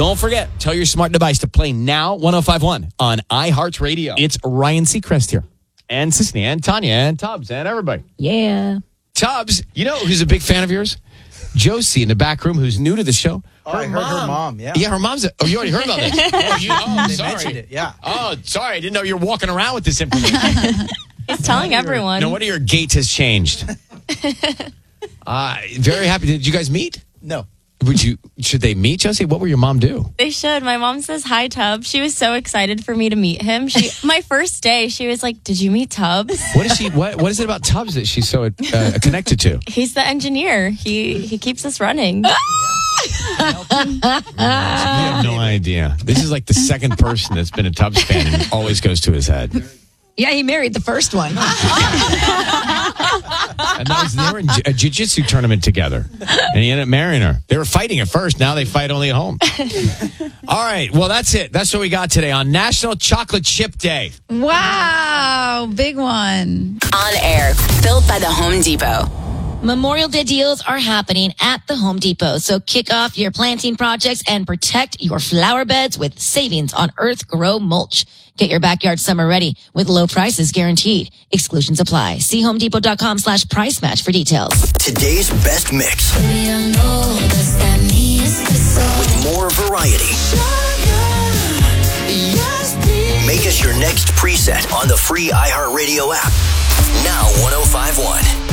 Don't forget, tell your smart device to play Now 105.1 on iHeartRadio. It's Ryan Seacrest here. And Sisney and Tanya and Tubbs and everybody. Yeah. Tubbs, you know who's a big fan of yours? Josie in the back room, who's new to the show. I heard her mom, yeah. Yeah, her mom's... you already heard about this? They Sorry. mentioned it, yeah. Oh, sorry. I didn't know you were walking around with this information. He's telling everyone. No wonder your gait has changed. Very happy. Did you guys meet? No. Should they meet, Josie? What will your mom do? They should. My mom says hi, Tubbs. She was so excited for me to meet him. My first day, she was like, "Did you meet Tubbs?" What is she? What is it about Tubbs that she's so connected to? He's the engineer. He keeps us running. You have no idea. This is like the second person that's been a Tubbs fan and it always goes to his head. Yeah, he married the first one. And they were in a jiu-jitsu tournament together. And he ended up marrying her. They were fighting at first. Now they fight only at home. All right. Well, that's it. That's what we got today on National Chocolate Chip Day. Wow, big one. On air, built by the Home Depot. Memorial Day deals are happening at the Home Depot, so kick off your planting projects and protect your flower beds with savings on Earth Grow mulch. Get your backyard summer ready with low prices guaranteed. Exclusions apply. See homedepot.com/price match for details. Today's best mix. With more variety. Make us your next preset on the free iHeartRadio app. Now 105.1.